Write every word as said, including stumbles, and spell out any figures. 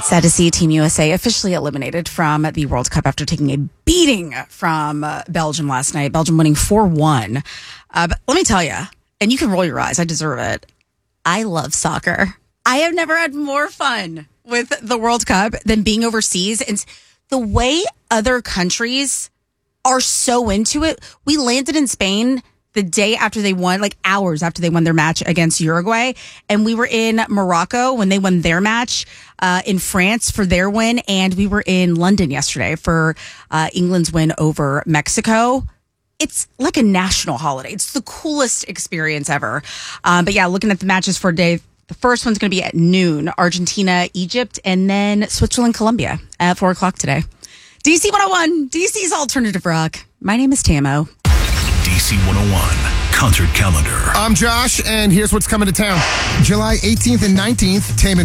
Sad to see Team U S A officially eliminated from the World Cup after taking a beating from uh, Belgium last night. Belgium winning four one. Uh, but let me tell you, and you can roll your eyes, I deserve it. I love soccer. I have never had more fun with the World Cup than being overseas. And the way other countries are so into it. We landed in Spain the day after they won, like hours after they won their match against Uruguay. And we were in Morocco when they won their match, uh, in France for their win. And we were in London yesterday for uh, England's win over Mexico. It's like a national holiday. It's the coolest experience ever. Um, but yeah, looking at the matches for today, the first one's going to be at noon, Argentina, Egypt, and then Switzerland, Colombia at four o'clock today. D C one oh one, D C's Alternative Rock. My name is Tamo. D C one oh one Concert Calendar. I'm Josh, and here's what's coming to town. July eighteenth and nineteenth, Tame